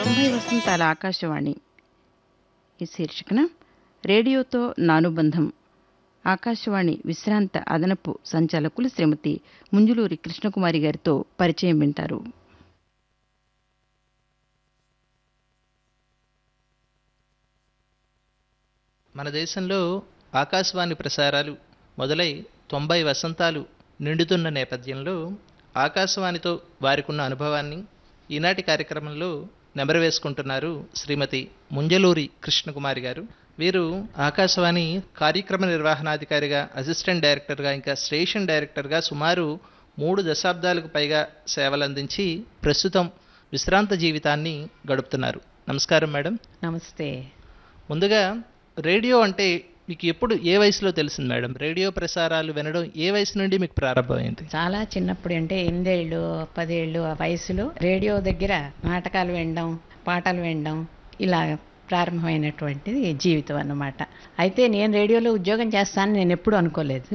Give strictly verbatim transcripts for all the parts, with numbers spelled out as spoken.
తొంభై వసంతాల ఆకాశవాణి ఈ శీర్షికన రేడియోతో నానుబంధం ఆకాశవాణి విశ్రాంత అదనపు సంచాలకులు శ్రీమతి ముంజులూరి కృష్ణకుమారి గారితో పరిచయం వింటారు. మన దేశంలో ఆకాశవాణి ప్రసారాలు మొదలై తొంభై వసంతాలు నిండుతున్న నేపథ్యంలో ఆకాశవాణితో వారికున్న అనుభవాన్ని ఈనాటి కార్యక్రమంలో నెమరు వేసుకుంటున్నారు శ్రీమతి ముంజలూరి కృష్ణకుమారి గారు. వీరు ఆకాశవాణి కార్యక్రమ నిర్వహణాధికారిగా, అసిస్టెంట్ డైరెక్టర్గా, ఇంకా స్టేషన్ డైరెక్టర్గా సుమారు మూడు దశాబ్దాలకు పైగా సేవలందించి ప్రస్తుతం విశ్రాంత జీవితాన్ని గడుపుతున్నారు. నమస్కారం మేడం. నమస్తే. ముందుగా రేడియో అంటే మీకు ఎప్పుడు ఏ వయసులో తెలిసింది మేడం? రేడియో ప్రసారాలు వినడం ఏ వయసు నుండి మీకు ప్రారంభమైంది? చాలా చిన్నప్పుడు, అంటే ఎనిమిదేళ్ళు పదేళ్ళు ఆ వయసులో రేడియో దగ్గర నాటకాలు వినడం, పాటలు వినడం ఇలా ప్రారంభమైనటువంటిది జీవితం అన్నమాట. అయితే నేను రేడియోలో ఉద్యోగం చేస్తానని నేను ఎప్పుడు అనుకోలేదు.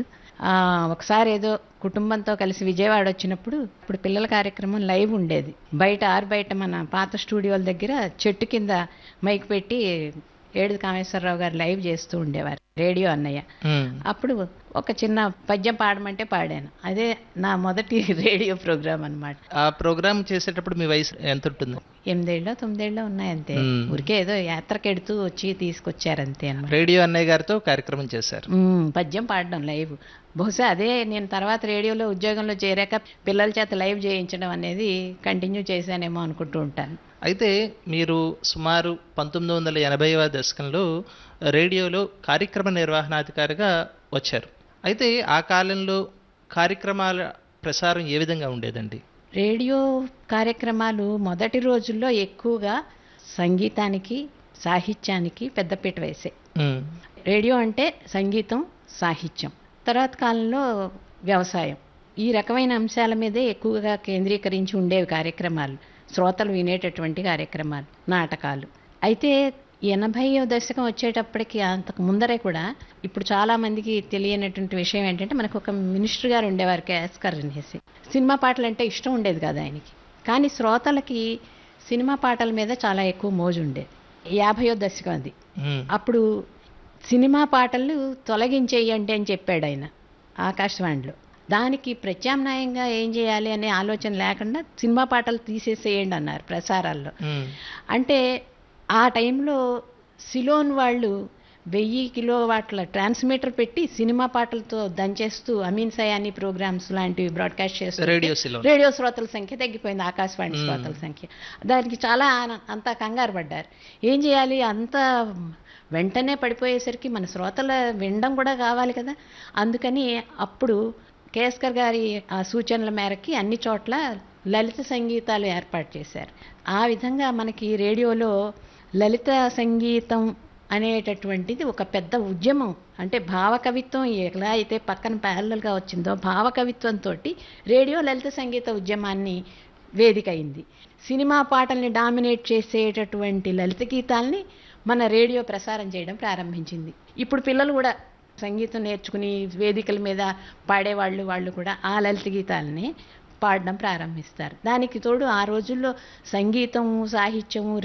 ఒకసారి ఏదో కుటుంబంతో కలిసి విజయవాడ వచ్చినప్పుడు ఇప్పుడు పిల్లల కార్యక్రమం లైవ్ ఉండేది. బయట ఆరు బయట మన పాత స్టూడియోల దగ్గర చెట్టు కింద మైక్ పెట్టి ఏడు కామేశ్వరరావు గారు లైవ్ చేస్తూ ఉండేవారు, రేడియో అన్నయ్య. అప్పుడు ఒక చిన్న పద్యం పాడమంటే పాడాను. అదే నా మొదటి రేడియో ప్రోగ్రామ్ అన్నమాట. ఆ ప్రోగ్రామ్ చేసేటప్పుడు మీ వయసు ఎంత ఉంటుంది? ఎనిమిదేళ్ళో తొమ్మిదేళ్ళో ఉన్నాయంతే. ఊరికే ఏదో యాత్రకెడుతూ వచ్చి తీసుకొచ్చారంతే అన్నమాట. రేడియో అన్నయ్య గారితో కార్యక్రమం చేశారు, పద్యం పాడడం లైవ్. బహుశా అదే నేను తర్వాత రేడియోలో ఉద్యోగంలో చేరాక పిల్లల చేత లైవ్ చేయించడం అనేది కంటిన్యూ చేశానేమో అనుకుంటూ ఉంటాను. అయితే మీరు సుమారు పంతొమ్మిది వందల ఎనభైవ దశకంలో రేడియోలో కార్యక్రమ నిర్వహణాధికారిగా వచ్చారు. అయితే ఆ కాలంలో కార్యక్రమాల ప్రసారం ఏ విధంగా ఉండేదండి? రేడియో కార్యక్రమాలు మొదటి రోజుల్లో ఎక్కువగా సంగీతానికి, సాహిత్యానికి పెద్దపీట వేసే. రేడియో అంటే సంగీతం, సాహిత్యం. తర్వాత కాలంలో వ్యవసాయం, ఈ రకమైన అంశాల మీదే ఎక్కువగా కేంద్రీకరించి ఉండేవి కార్యక్రమాలు, శ్రోతలు వినేటటువంటి కార్యక్రమాలు, నాటకాలు. అయితే ఎనభైవ దశకం వచ్చేటప్పటికి అంతకు ముందరే కూడా ఇప్పుడు చాలామందికి తెలియనటువంటి విషయం ఏంటంటే, మనకు ఒక మినిస్టర్ గారు ఉండేవారు కేఎస్కర్ అనేసి. సినిమా పాటలు అంటే ఇష్టం ఉండేది కాదు ఆయనకి, కానీ శ్రోతలకి సినిమా పాటల మీద చాలా ఎక్కువ మోజు ఉండేది. యాభైవ దశకం అది. అప్పుడు సినిమా పాటలు తొలగించేయండి అని చెప్పాడు ఆయన ఆకాశవాణిలో. దానికి ప్రత్యామ్నాయంగా ఏం చేయాలి అనే ఆలోచన లేకుండా సినిమా పాటలు తీసేసేయండి అన్నారు ప్రసారాల్లో. అంటే ఆ టైంలో సిలోన్ వాళ్ళు వెయ్యి కిలో వాట్ల ట్రాన్స్మిటర్ పెట్టి సినిమా పాటలతో దంచేస్తూ అమీన్ సయానీ ప్రోగ్రామ్స్ లాంటివి బ్రాడ్కాస్ట్ చేస్తూ రేడియో శ్రోతల సంఖ్య తగ్గిపోయింది, ఆకాశవాణి శ్రోతల సంఖ్య. దానికి చాలా అంతా కంగారు పడ్డారు. ఏం చేయాలి, అంత వెంటనే పడిపోయేసరికి మన శ్రోతల వినడం కూడా కావాలి కదా. అందుకని అప్పుడు కేఎస్కర్ గారి ఆ సూచనల మేరకి అన్ని చోట్ల లలిత సంగీతాలు ఏర్పాటు చేశారు. ఆ విధంగా మనకి రేడియోలో లలిత సంగీతం అనేటటువంటిది ఒక పెద్ద ఉద్యమం. అంటే భావకవిత్వం ఎలా అయితే పక్కన ప్యారలల్గా వచ్చిందో, భావకవిత్వంతో రేడియో లలిత సంగీత ఉద్యమాన్ని వేదిక అయింది. సినిమా పాటల్ని డామినేట్ చేసేటటువంటి లలిత గీతాల్ని మన రేడియో ప్రసారం చేయడం ప్రారంభించింది. ఇప్పుడు పిల్లలు కూడా సంగీతం నేర్చుకుని వేదికల మీద పాడేవాళ్ళు వాళ్ళు కూడా ఆ లలిత గీతాలని పాడడం ప్రారంభిస్తారు. దానికి తోడు ఆ రోజుల్లో సంగీతము, సాహిత్యము